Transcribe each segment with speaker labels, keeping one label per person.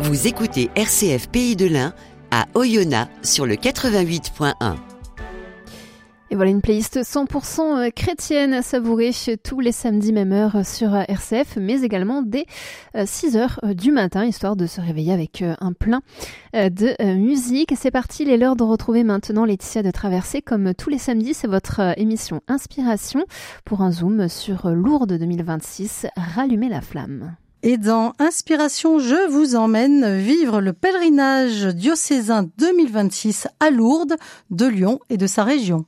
Speaker 1: Vous écoutez RCF Pays de l'Ain à Oyonnax sur le 88.1.
Speaker 2: Et voilà une playlist 100% chrétienne à savourer tous les samedis même heure sur RCF, mais également dès 6h du matin, histoire de se réveiller avec un plein de musique. C'est parti, il est l'heure de retrouver maintenant Laetitia de Traversée. Comme tous les samedis, c'est votre émission Inspiration pour un zoom sur Lourdes 2026, Rallumer la flamme.
Speaker 3: Et dans Inspiration, je vous emmène vivre le pèlerinage diocésain 2026 à Lourdes, de Lyon et de sa région.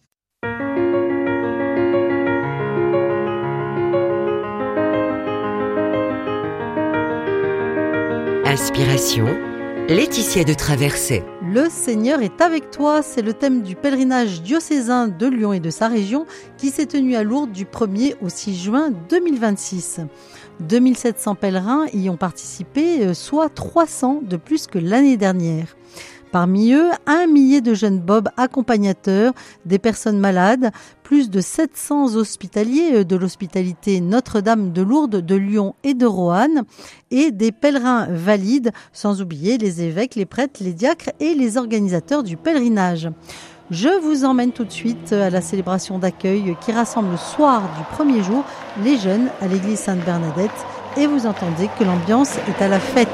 Speaker 1: Inspiration, Laetitia de Traversée.
Speaker 3: Le Seigneur est avec toi, c'est le thème du pèlerinage diocésain de Lyon et de sa région qui s'est tenu à Lourdes du 1er au 6 juin 2026. 2700 pèlerins y ont participé, soit 300 de plus que l'année dernière. Parmi eux, 1 millier de jeunes bobs accompagnateurs, des personnes malades, plus de 700 hospitaliers de l'hospitalité Notre-Dame de Lourdes, de Lyon et de Roanne, et des pèlerins valides, sans oublier les évêques, les prêtres, les diacres et les organisateurs du pèlerinage. Je vous emmène tout de suite à la célébration d'accueil qui rassemble le soir du premier jour les jeunes à l'église Sainte-Bernadette, et vous entendez que l'ambiance est à la fête.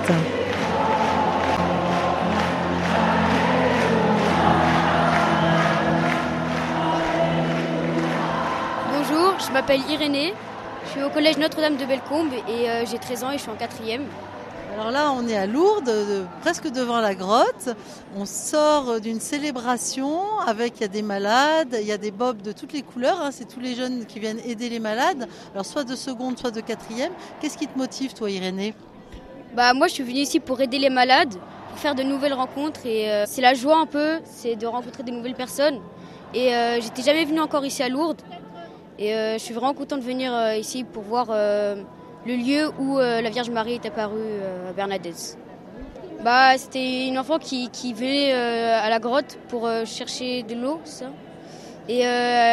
Speaker 4: Bonjour, je m'appelle Irénée, je suis au collège Notre-Dame de Bellecombe et j'ai 13 ans et je suis en 4e.
Speaker 3: Alors là, on est à Lourdes, presque devant la grotte. On sort d'une célébration avec, il y a des malades, il y a des bobs de toutes les couleurs. C'est tous les jeunes qui viennent aider les malades. Alors soit de seconde, soit de 4e. Qu'est-ce qui te motive, toi, Irénée ?
Speaker 4: Moi, je suis venue ici pour aider les malades, pour faire de nouvelles rencontres. Et c'est la joie un peu, c'est de rencontrer des nouvelles personnes. Et j'étais jamais venue encore ici à Lourdes. Et je suis vraiment contente de venir ici pour voir le lieu où la Vierge Marie est apparue à Bernadette. C'était une enfant qui venait à la grotte pour chercher de l'eau, ça. Et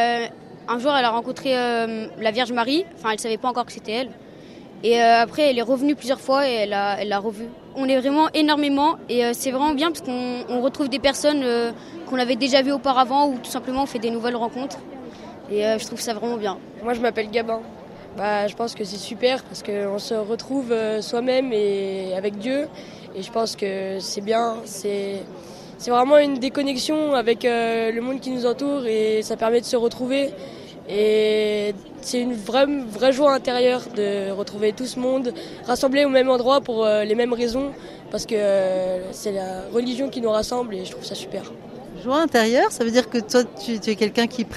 Speaker 4: un jour, elle a rencontré la Vierge Marie. Enfin, elle ne savait pas encore que c'était elle. Et après, elle est revenue plusieurs fois et elle l'a revue. On est vraiment énormément et c'est vraiment bien parce qu'on retrouve des personnes qu'on avait déjà vues auparavant ou tout simplement on fait des nouvelles rencontres. Et je trouve ça vraiment bien.
Speaker 5: Moi, je m'appelle Gabin. Je pense que c'est super parce qu'on se retrouve soi-même et avec Dieu. Et je pense que c'est bien. C'est vraiment une déconnexion avec le monde qui nous entoure et ça permet de se retrouver. Et c'est une vraie joie intérieure de retrouver tout ce monde rassemblé au même endroit pour les mêmes raisons. Parce que c'est la religion qui nous rassemble et je trouve ça super.
Speaker 3: Joie intérieure, ça veut dire que toi, tu es quelqu'un qui prie ?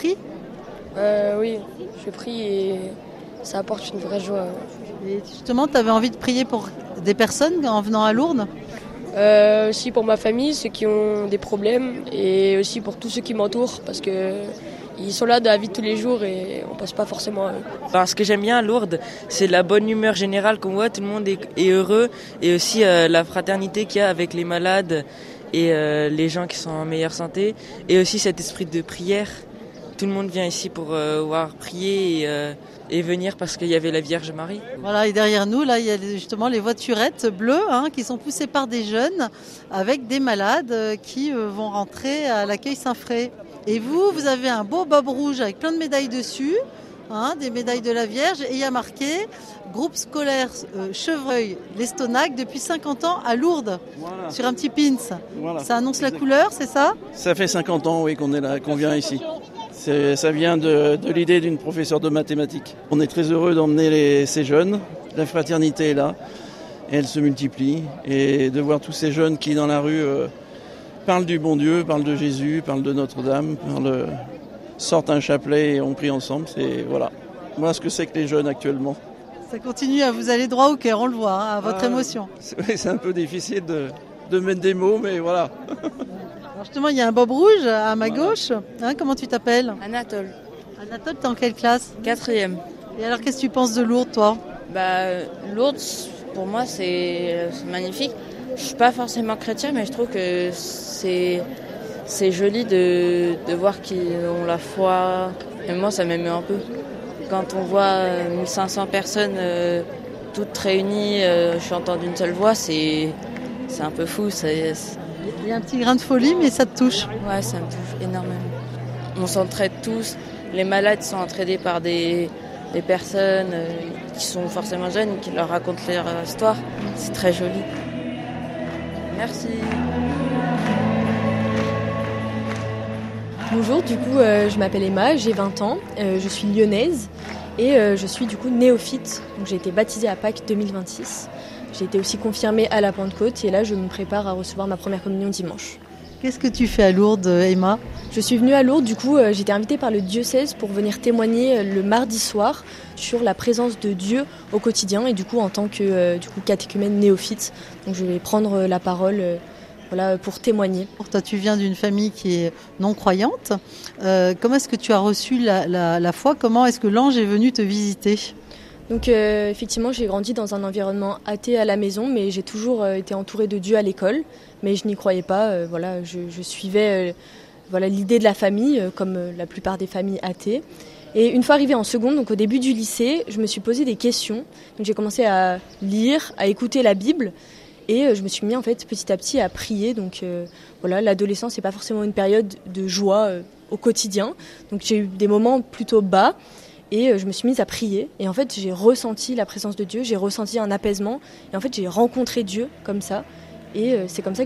Speaker 5: Oui, je prie et ça apporte une vraie joie.
Speaker 3: Et justement, tu avais envie de prier pour des personnes en venant à Lourdes ?
Speaker 5: Aussi pour ma famille, ceux qui ont des problèmes, et aussi pour tous ceux qui m'entourent, parce qu'ils sont là dans la vie de tous les jours et on passe pas forcément à eux.
Speaker 6: Ce que j'aime bien à Lourdes, c'est la bonne humeur générale qu'on voit, tout le monde est heureux, et aussi la fraternité qu'il y a avec les malades et les gens qui sont en meilleure santé, et aussi cet esprit de prière. Tout le monde vient ici pour voir prier et venir parce qu'il y avait la Vierge Marie.
Speaker 3: Voilà, et derrière nous, là, il y a justement les voiturettes bleues qui sont poussées par des jeunes avec des malades qui vont rentrer à l'accueil Saint-Fré. Et vous avez un beau bob rouge avec plein de médailles dessus, des médailles de la Vierge, et il y a marqué groupe scolaire Chevreuil-l'Estonac depuis 50 ans à Lourdes, voilà. Sur un petit pins. Voilà. Ça annonce la couleur, c'est ça ?
Speaker 7: Ça fait 50 ans, oui, qu'on est là, qu'on vient ici. Ça vient de l'idée d'une professeure de mathématiques. On est très heureux d'emmener ces jeunes. La fraternité est là, et elle se multiplie. Et de voir tous ces jeunes qui, dans la rue, parlent du bon Dieu, parlent de Jésus, parlent de Notre-Dame, sortent un chapelet et on prie ensemble. Voilà ce que c'est que les jeunes actuellement.
Speaker 3: Ça continue à vous aller droit au cœur, on le voit, à votre émotion.
Speaker 7: C'est un peu difficile de mettre des mots, mais voilà.
Speaker 3: Alors justement, il y a un bob rouge à ma gauche. Comment tu t'appelles ?
Speaker 8: Anatole.
Speaker 3: Anatole, t'es en quelle classe ?
Speaker 8: 4e.
Speaker 3: Et alors, qu'est-ce que tu penses de Lourdes, toi ?
Speaker 8: Lourdes, pour moi, c'est magnifique. Je suis pas forcément chrétien, mais je trouve que c'est joli de voir qu'ils ont la foi. Et moi, ça m'émeut un peu. Quand on voit 1500 personnes toutes réunies chantant d'une seule voix, c'est c'est un peu fou.
Speaker 3: Il y a un petit grain de folie, mais ça te touche.
Speaker 8: Ouais, ça me touche énormément. On s'entraide tous. Les malades sont entraînés par des personnes qui sont forcément jeunes, qui leur racontent leur histoire. C'est très joli. Merci.
Speaker 9: Bonjour, du coup, je m'appelle Emma, j'ai 20 ans, je suis lyonnaise et je suis du coup néophyte. Donc, j'ai été baptisée à Pâques 2026. J'ai été aussi confirmée à la Pentecôte et là, je me prépare à recevoir ma première communion dimanche.
Speaker 3: Qu'est-ce que tu fais à Lourdes, Emma ?
Speaker 9: Je suis venue à Lourdes, du coup, j'ai été invitée par le diocèse pour venir témoigner le mardi soir sur la présence de Dieu au quotidien et du coup, en tant que catéchumène néophyte. Donc, je vais prendre la parole pour témoigner.
Speaker 3: Pour toi, tu viens d'une famille qui est non-croyante. Comment est-ce que tu as reçu la foi ? Comment est-ce que l'ange est venu te visiter ?
Speaker 9: Donc effectivement, j'ai grandi dans un environnement athée à la maison, mais j'ai toujours été entourée de Dieu à l'école. Mais je n'y croyais pas. Je suivais l'idée de la famille, comme la plupart des familles athées. Et une fois arrivée en seconde, donc au début du lycée, je me suis posé des questions. Donc j'ai commencé à lire, à écouter la Bible. Et je me suis mis en fait petit à petit à prier. Donc l'adolescence n'est pas forcément une période de joie au quotidien. Donc j'ai eu des moments plutôt bas. Et je me suis mise à prier. Et en fait, j'ai ressenti la présence de Dieu, j'ai ressenti un apaisement. Et en fait, j'ai rencontré Dieu comme ça. Et c'est comme ça